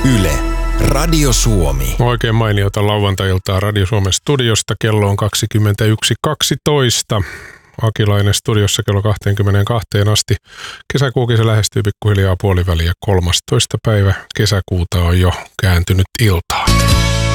Yle, Radio Suomi. Oikein mainiota lauantai-iltaa Radio Suomen studiosta. Kello on 21.12. Akilainen studiossa kello 22 asti. Kesäkuukin se lähestyy pikkuhiljaa puoliväliä. 13. päivä kesäkuuta on jo kääntynyt iltaan.